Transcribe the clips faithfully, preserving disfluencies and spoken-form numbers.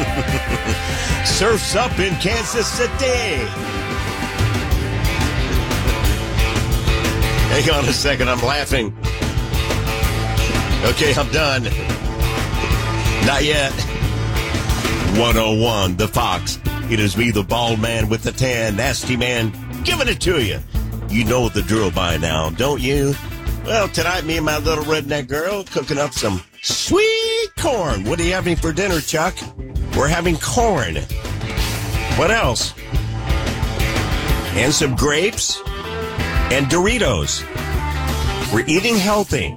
Surf's up in Kansas City. Hang on a second, I'm laughing. Okay, I'm done. Not yet. one oh one, The Fox. It is me, the bald man with the tan, nasty man, giving it to you. You know the drill by now, don't you? Well, tonight, me and my little redneck girl cooking up some sweet corn. What are you having for dinner, Chuck? We're having corn. What else? And some grapes and Doritos. We're eating healthy.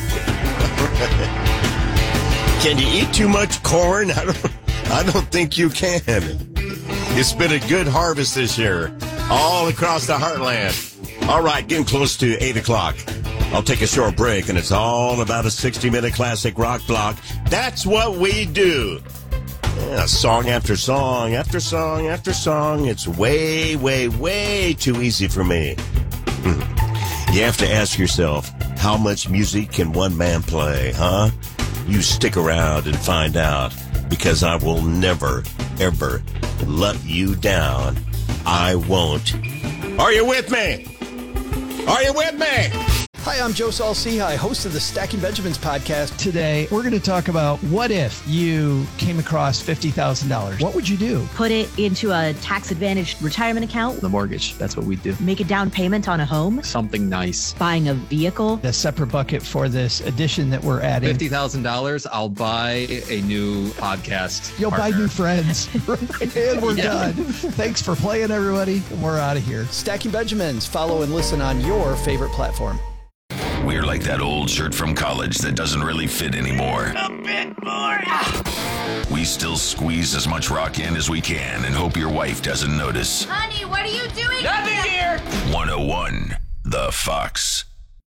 Can you eat too much corn? I don't, I don't think you can. It's been a good harvest this year, all across the heartland. All right, getting close to eight o'clock. I'll take a short break, and it's all about a sixty-minute classic rock block. That's what we do. Yeah, song after song, after song, after song. It's way, way, way too easy for me. You have to ask yourself, how much music can one man play, huh? You stick around and find out, because I will never, ever let you down. I won't. Are you with me? Are you with me? Hi, I'm Joe Saul-Sehy, host of the Stacking Benjamins podcast. Today, we're going to talk about what if you came across fifty thousand dollars. What would you do? Put it into a tax-advantaged retirement account. The mortgage. That's what we do. Make a down payment on a home. Something nice. Buying a vehicle. A separate bucket for this addition that we're adding. fifty thousand dollars, I'll buy a new podcast You'll partner. buy new friends. And we're Yeah. done. Thanks for playing, everybody. We're out of here. Stacking Benjamins. Follow and listen on your favorite platform. We're like that old shirt from college that doesn't really fit anymore. A bit more. We still squeeze as much rock in as we can and hope your wife doesn't notice. Honey, what are you doing? Nothing here. one oh one, The Fox.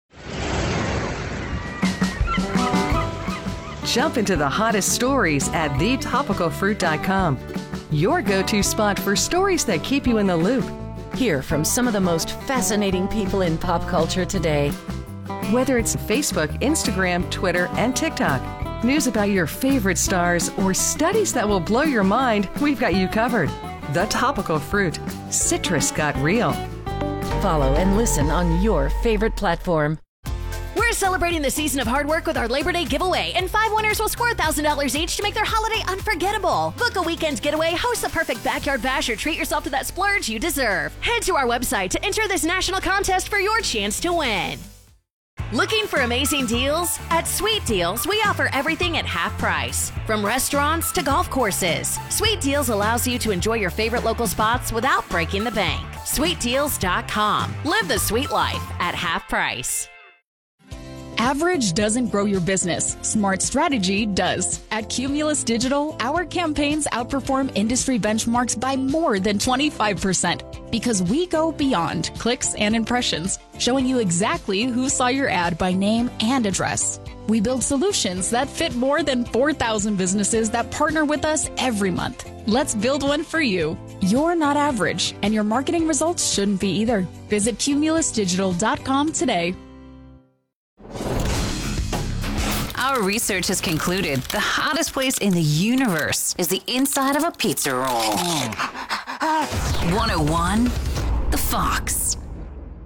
Jump into the hottest stories at the topical fruit dot com. Your go-to spot for stories that keep you in the loop. Hear from some of the most fascinating people in pop culture today. Whether it's Facebook, Instagram, Twitter, and TikTok, news about your favorite stars, or studies that will blow your mind, we've got you covered. The Topical Fruit. Citrus got real. Follow and listen on your favorite platform. We're celebrating the season of hard work with our Labor Day giveaway, and five winners will score one thousand dollars each to make their holiday unforgettable. Book a weekend getaway, host the perfect backyard bash, or treat yourself to that splurge you deserve. Head to our website to enter this national contest for your chance to win. Looking for amazing deals? At Sweet Deals, we offer everything at half price. From restaurants to golf courses, Sweet Deals allows you to enjoy your favorite local spots without breaking the bank. sweet deals dot com. Live the sweet life at half price. Average doesn't grow your business. Smart strategy does. At Cumulus Digital, our campaigns outperform industry benchmarks by more than twenty-five percent because we go beyond clicks and impressions, showing you exactly who saw your ad by name and address. We build solutions that fit more than four thousand businesses that partner with us every month. Let's build one for you. You're not average, and your marketing results shouldn't be either. Visit cumulus digital dot com today. Our research has concluded the hottest place in the universe is the inside of a pizza roll. one oh one, The Fox.